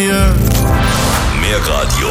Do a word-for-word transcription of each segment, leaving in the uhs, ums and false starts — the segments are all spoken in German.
Mehr Radio.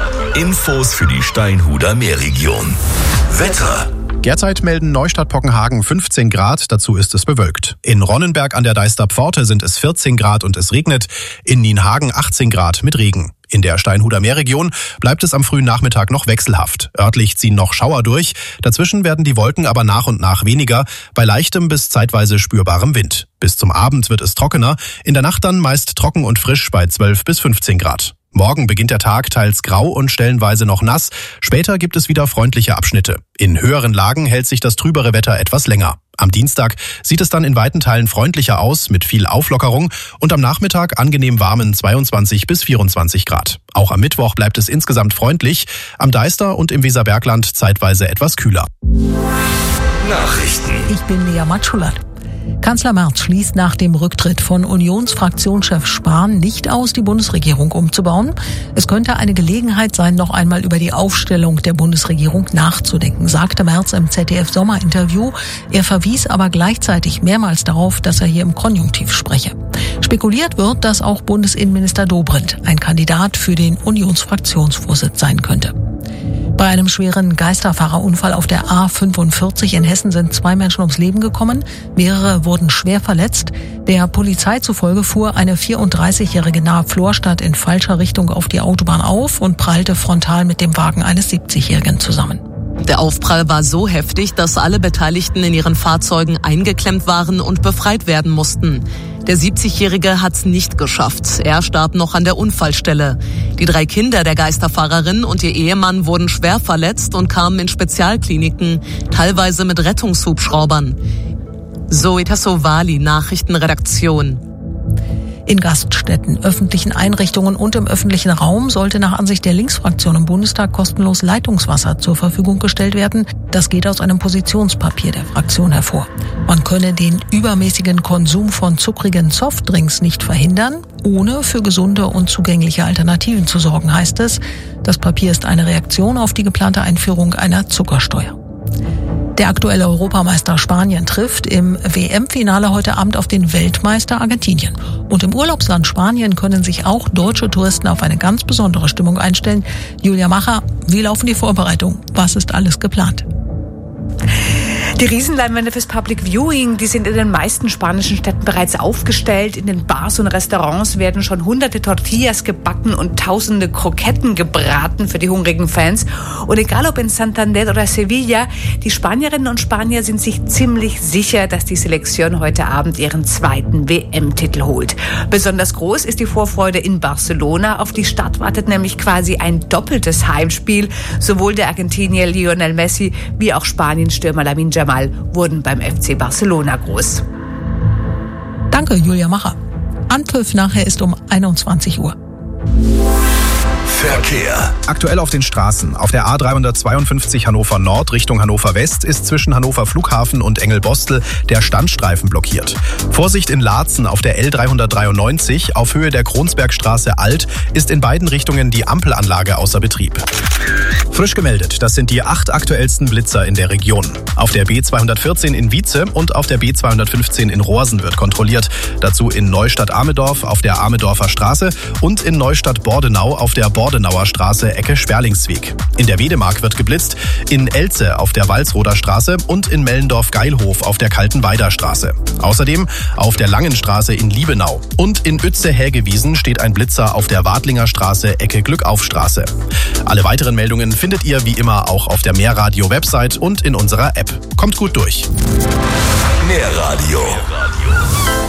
Infos für die Steinhuder Meerregion. Wetter. Derzeit melden Neustadt-Pockenhagen fünfzehn Grad, dazu ist es bewölkt. In Ronnenberg an der Deister Pforte sind es vierzehn Grad und es regnet. In Nienhagen achtzehn Grad mit Regen. In der Steinhuder Meerregion bleibt es am frühen Nachmittag noch wechselhaft. Örtlich ziehen noch Schauer durch. Dazwischen werden die Wolken aber nach und nach weniger, bei leichtem bis zeitweise spürbarem Wind. Bis zum Abend wird es trockener, in der Nacht dann meist trocken und frisch bei zwölf bis fünfzehn Grad. Morgen beginnt der Tag teils grau und stellenweise noch nass. Später gibt es wieder freundliche Abschnitte. In höheren Lagen hält sich das trübere Wetter etwas länger. Am Dienstag sieht es dann in weiten Teilen freundlicher aus, mit viel Auflockerung und am Nachmittag angenehm warmen zweiundzwanzig bis vierundzwanzig Grad. Auch am Mittwoch bleibt es insgesamt freundlich, am Deister und im Weserbergland zeitweise etwas kühler. Nachrichten. Ich bin Lea Matschulat. Kanzler Merz schließt nach dem Rücktritt von Unionsfraktionschef Spahn nicht aus, die Bundesregierung umzubauen. Es könnte eine Gelegenheit sein, noch einmal über die Aufstellung der Bundesregierung nachzudenken, sagte Merz im Z D F-Sommerinterview. Er verwies aber gleichzeitig mehrmals darauf, dass er hier im Konjunktiv spreche. Spekuliert wird, dass auch Bundesinnenminister Dobrindt ein Kandidat für den Unionsfraktionsvorsitz sein könnte. Bei einem schweren Geisterfahrerunfall auf der A fünfundvierzig in Hessen sind zwei Menschen ums Leben gekommen. Mehrere wurden schwer verletzt. Der Polizei zufolge fuhr eine vierunddreißigjährige nahe Florstadt in falscher Richtung auf die Autobahn auf und prallte frontal mit dem Wagen eines siebzigjährigen zusammen. Der Aufprall war so heftig, dass alle Beteiligten in ihren Fahrzeugen eingeklemmt waren und befreit werden mussten. Der siebzigjährige hat's nicht geschafft. Er starb noch an der Unfallstelle. Die drei Kinder der Geisterfahrerin und ihr Ehemann wurden schwer verletzt und kamen in Spezialkliniken, teilweise mit Rettungshubschraubern. Zoe Tassovali, Nachrichtenredaktion. In Gaststätten, öffentlichen Einrichtungen und im öffentlichen Raum sollte nach Ansicht der Linksfraktion im Bundestag kostenlos Leitungswasser zur Verfügung gestellt werden. Das geht aus einem Positionspapier der Fraktion hervor. Man könne den übermäßigen Konsum von zuckrigen Softdrinks nicht verhindern, ohne für gesunde und zugängliche Alternativen zu sorgen, heißt es. Das Papier ist eine Reaktion auf die geplante Einführung einer Zuckersteuer. Der aktuelle Europameister Spanien trifft im W M-Finale heute Abend auf den Weltmeister Argentinien. Und im Urlaubsland Spanien können sich auch deutsche Touristen auf eine ganz besondere Stimmung einstellen. Julia Macher, wie laufen die Vorbereitungen? Was ist alles geplant? Die Riesenleinwände fürs Public Viewing, die sind in den meisten spanischen Städten bereits aufgestellt. In den Bars und Restaurants werden schon hunderte Tortillas gebacken und tausende Kroketten gebraten für die hungrigen Fans. Und egal ob in Santander oder Sevilla, die Spanierinnen und Spanier sind sich ziemlich sicher, dass die Selektion heute Abend ihren zweiten W M-Titel holt. Besonders groß ist die Vorfreude in Barcelona. Auf die Stadt wartet nämlich quasi ein doppeltes Heimspiel. Sowohl der Argentinier Lionel Messi wie auch Spaniens-Stürmer Lamine Yamal wurden beim F C Barcelona groß. Danke, Julia Macher. Anpfiff nachher ist um einundzwanzig Uhr. Verkehr. Aktuell auf den Straßen. Auf der A dreihundertzweiundfünfzig Hannover Nord Richtung Hannover West ist zwischen Hannover Flughafen und Engelbostel der Standstreifen blockiert. Vorsicht in Laatzen auf der L dreihundertdreiundneunzig auf Höhe der Kronsbergstraße Alt ist in beiden Richtungen die Ampelanlage außer Betrieb. Frisch gemeldet, das sind die acht aktuellsten Blitzer in der Region. Auf der B zweihundertvierzehn in Wietze und auf der B zweihundertfünfzehn in Rohrsen wird kontrolliert. Dazu in Neustadt-Amedorf auf der Amedorfer Straße und in Neustadt-Bordenau auf der Bordenauer Straße Ecke Sperlingsweg. In der Wedemark wird geblitzt, in Elze auf der Walsroder Straße und in Mellendorf-Geilhof auf der Kaltenweider Straße. Außerdem auf der Langenstraße in Liebenau. Und in Uetze-Hägewiesen steht ein Blitzer auf der Wadlinger Straße Ecke Glückaufstraße. Alle weiteren Meldungen findet ihr wie immer auch auf der Mehrradio-Website und in unserer App. Kommt gut durch. Mehrradio.